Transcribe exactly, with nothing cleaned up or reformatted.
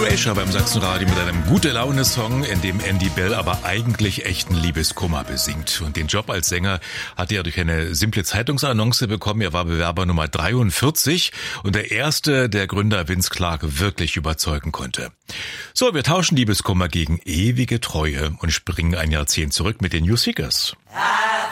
Erasure beim Sachsenradio mit einem Gute-Laune-Song, in dem Andy Bell aber eigentlich echten Liebeskummer besingt. Und den Job als Sänger hatte er durch eine simple Zeitungsannonce bekommen. Er war Bewerber Nummer dreiundvierzig und der erste, der Gründer Vince Clarke wirklich überzeugen konnte. So, wir tauschen Liebeskummer gegen ewige Treue und springen ein Jahrzehnt zurück mit den New Seekers. I